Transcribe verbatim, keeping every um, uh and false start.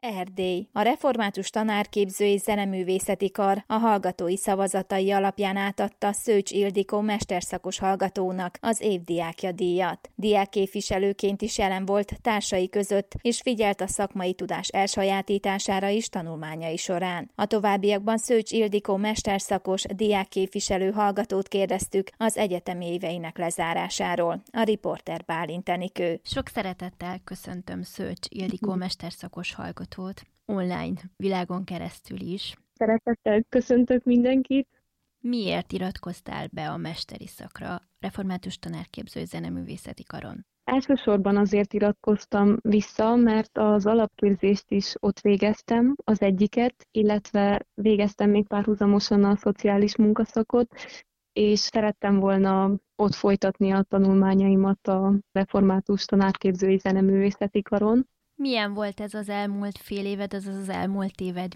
Erdély. A Református Tanárképző és Zeneművészeti Kar a hallgatói szavazatai alapján átadta Szőcs Ildikó mesterszakos hallgatónak az évdiákja díjat. Diákképviselőként is jelen volt társai között, és figyelt a szakmai tudás elsajátítására is tanulmányai során. A továbbiakban Szőcs Ildikó mesterszakos diákképviselő hallgatót kérdeztük az egyetemi éveinek lezárásáról. A riporter Bálint Enikő. Sok szeretettel köszöntöm Szőcs Ildikó mesterszakos hallgatót online világon keresztül is. Szeretettel köszöntök mindenkit. Miért iratkoztál be a mesteri szakra Református Tanárképző Zeneművészeti Karon? Elsősorban azért iratkoztam vissza, mert az alapképzést is ott végeztem, az egyiket, illetve végeztem még párhuzamosan a szociális munkaszakot, és szerettem volna ott folytatni a tanulmányaimat a Református Tanárképzői Zeneművészeti Karon. Milyen volt ez az elmúlt fél éved, azaz az elmúlt éved